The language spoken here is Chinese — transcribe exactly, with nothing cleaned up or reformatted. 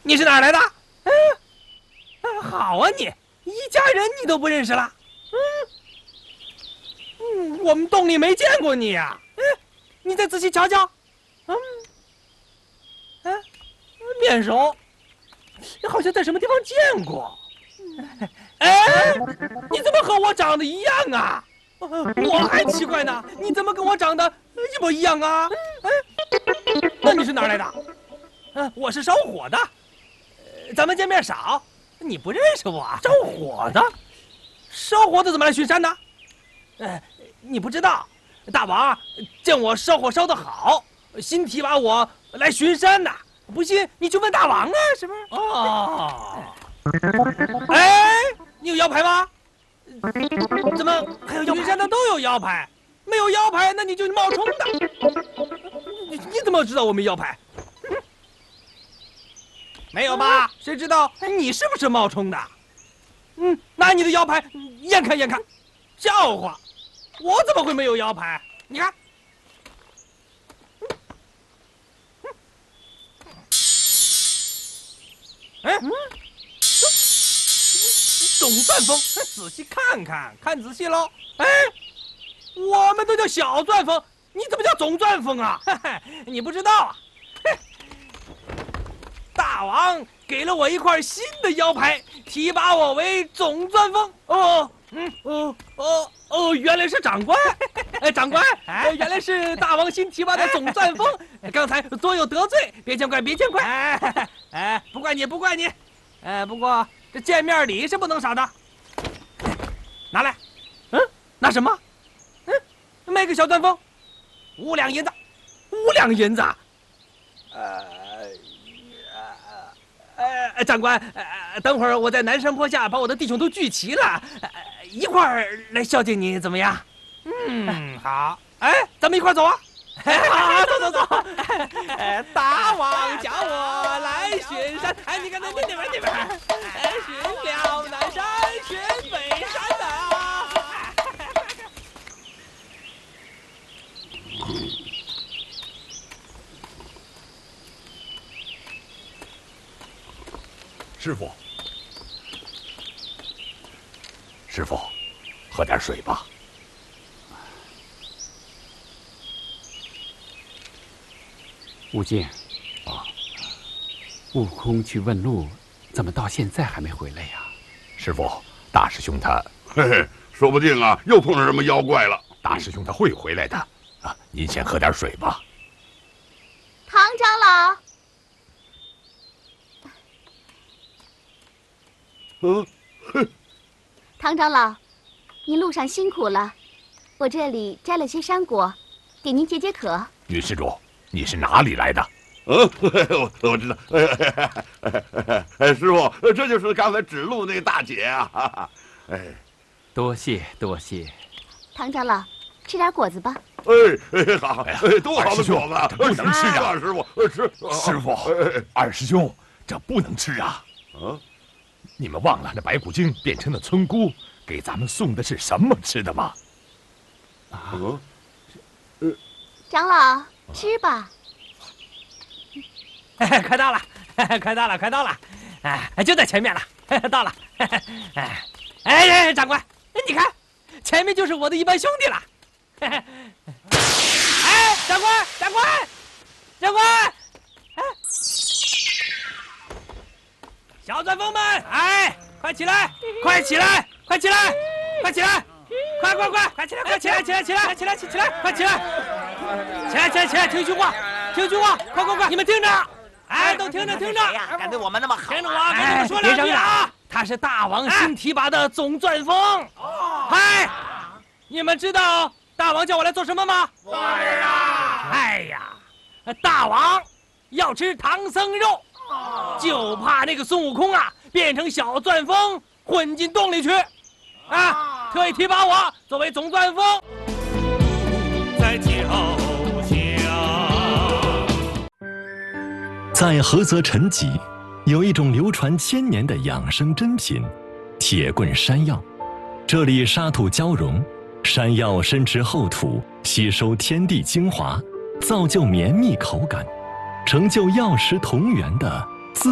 你是哪儿来的？嗯，好啊你，一家人你都不认识了。嗯，嗯，我们洞里没见过你呀、啊。嗯，你再仔细瞧瞧。嗯，哎，面熟，好像在什么地方见过。哎，你怎么和我长得一样啊？我还奇怪呢，你怎么跟我长得一模一样啊？哎，那你是哪儿来的？嗯，我是烧火的。咱们见面少，你不认识我？烧火的，烧火的怎么来巡山呢？呃，你不知道，大王见我烧火烧得好，新提拔我来巡山呢。不信你去问大王啊，是不是？哦。哎，你有腰牌吗？怎么还有腰牌？巡山的都有腰牌，没有腰牌那你就是冒充的。你你怎么知道我没腰牌？没有吧？谁知道你是不是冒充的？嗯，拿你的腰牌验看验看。笑话，我怎么会没有腰牌？你看，哎，总钻风，仔细看看，看仔细喽。哎，我们都叫小钻风，你怎么叫总钻风啊？你不知道啊？大王给了我一块新的腰牌，提拔我为总钻风。哦，嗯，哦，哦，哦，原来是长官。哎，长官，哎，原来是大王新提拔的总钻风。刚才多有得罪，别见怪，别见怪。哎，哎，不怪你，不怪你。哎，不过这见面礼是不能少的。拿来，嗯，拿什么？嗯，卖个小钻风，五两银子，五两银子。呃。呃，长官，呃，等会儿我在南山坡下把我的弟兄都聚齐了，呃、一块儿来孝敬你，怎么样？嗯，好。哎，咱们一块儿走啊！好，走走走。呃，大王叫我来巡山，哎，你看那那边那边，哎，巡了南山，巡北山的。 师傅，师傅，喝点水吧。 悟净，啊，悟空去问路，怎么到现在还没回来呀？ 师傅，大师兄他， 嘿嘿，说不定啊，又碰上什么妖怪了。 大师兄他会回来的。啊，您先喝点水吧。 唐长老。 嗯，哼， 唐长老，您路上辛苦了，我这里摘了些山果，给您解解渴。 女施主，你是哪里来的？ 嗯，我我知道。哎，哎，师傅，这就是刚才指路那大姐啊。哎， 多谢多谢。 唐长老，吃点果子吧。 哎哎，好，哎，多好的果子， 不能吃啊， 师傅，吃。 师傅，二师兄，这不能吃啊。 啊。 你们忘了那白骨精变成了村姑，给咱们送的是什么吃的吗？ 啊， 呃，长老，吃吧。 哎，快到了，快到了，快到了，哎，就在前面了，到了。哎，哎，长官，你看，前面就是我的一班兄弟了。哎，长官，长官，长官，哎。小钻风们，哎，快起来，快起来，快起来，快起来，快快快，快起来，快起来，起来，起来，起来，起来，快起来，起来，起来，起来，听句话，听句话，快快快，你们听着，哎，都听着，听着， 敢对我们那么好， 听着我跟你们说两句啊，他是大王新提拔的总钻风。嗨，你们知道大王叫我来做什么吗？ 不知道。 哎呀，大王要吃唐僧肉。就怕那个孙悟空啊变成小钻风混进洞里去，啊，特意提拔我作为总钻风。在脚下， 在菏泽陈集有一种流传千年的养生珍品——铁棍山药。这里沙土交融，山药深植厚土，吸收天地精华，造就绵密口感，成就药食同源的